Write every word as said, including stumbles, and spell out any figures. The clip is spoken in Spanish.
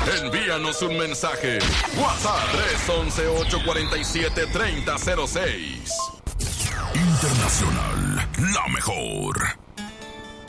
Envíanos un mensaje. WhatsApp tres once, ocho cuatro siete, tres cero cero seis. Internacional, la mejor.